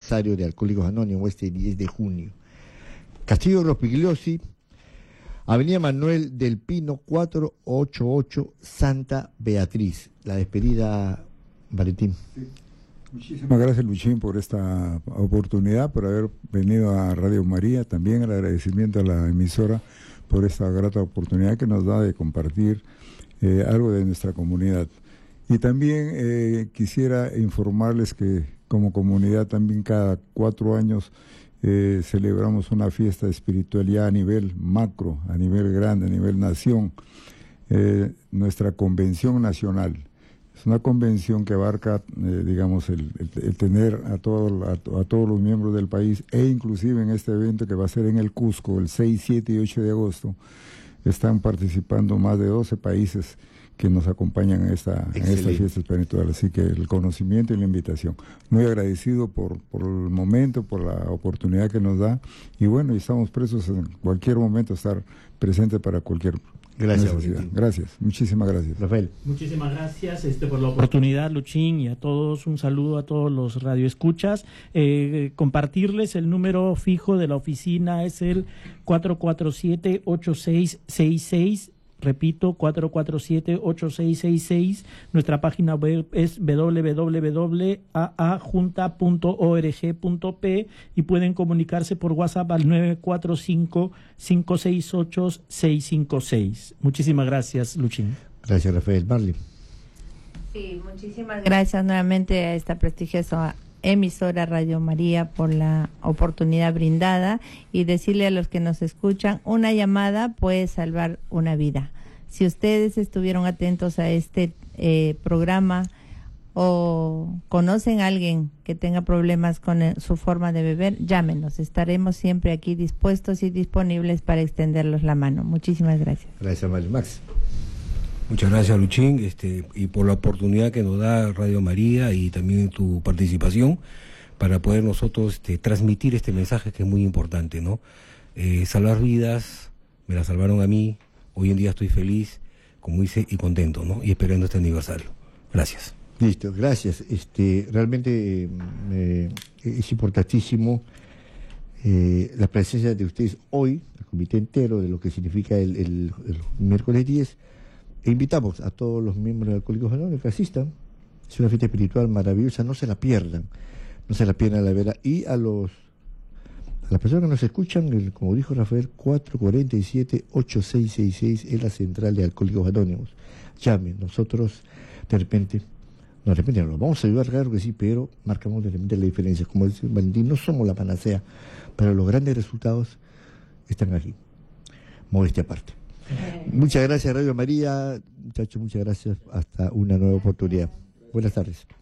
aniversario de Alcohólicos Anónimos, este 10 de junio. Castillo Rospigliosi, Avenida Manuel del Pino, 488, Santa Beatriz. La despedida, Valentín. Sí. Muchísimas gracias, Luchín, por esta oportunidad, por haber venido a Radio María. También el agradecimiento a la emisora por esta grata oportunidad que nos da de compartir algo de nuestra comunidad. Y también quisiera informarles que como comunidad también cada 4 años celebramos una fiesta espiritual ya a nivel macro, a nivel grande, a nivel nación, nuestra convención nacional. Es una convención que abarca, digamos, el tener a todos los miembros del país, e inclusive en este evento que va a ser en el Cusco, el 6, 7 y 8 de agosto, están participando más de 12 países que nos acompañan en esta fiesta espiritual. Así que el conocimiento y la invitación. Muy agradecido por el momento, por la oportunidad que nos da. Y bueno, estamos presos en cualquier momento a estar presentes para cualquier necesidad. Gracias, muchísimas gracias. Rafael. Muchísimas gracias por la oportunidad, Luchín, y a todos, un saludo a todos los radioescuchas. Compartirles el número fijo de la oficina es el 447-8666. Repito, 447-8666. Nuestra página web es www.aajunta.org.p y pueden comunicarse por WhatsApp al 945-568-656. Muchísimas gracias, Luchín. Gracias, Rafael. Marley. Sí, muchísimas gracias nuevamente a esta prestigiosa emisora Radio María por la oportunidad brindada, y decirle a los que nos escuchan, una llamada puede salvar una vida. Si ustedes estuvieron atentos a este programa o conocen a alguien que tenga problemas con su forma de beber, llámenos. Estaremos siempre aquí dispuestos y disponibles para extenderles la mano. Muchísimas gracias. Gracias, Max. Muchas gracias, Luchín, y por la oportunidad que nos da Radio María y también tu participación para poder nosotros transmitir este mensaje que es muy importante, ¿no? Salvar vidas, me la salvaron a mí, hoy en día estoy feliz, como dice, y contento, ¿no? Y esperando este aniversario. Gracias. Listo, gracias. Realmente es importantísimo la presencia de ustedes hoy, el comité entero, de lo que significa el miércoles 10. E invitamos a todos los miembros de Alcohólicos Anónimos que asistan. Es una fiesta espiritual maravillosa, no se la pierdan. No se la pierdan, la verdad. Y a las personas que nos escuchan, como dijo Rafael, 447-8666 es la central de Alcohólicos Anónimos. Llamen, nosotros de repente nos vamos a ayudar, claro que sí, pero marcamos de repente la diferencia. Como dice Valentín, no somos la panacea, pero los grandes resultados están aquí. Modestia aparte. Muchas gracias, Radio María. Muchachos, muchas gracias. Hasta una nueva oportunidad. Buenas tardes.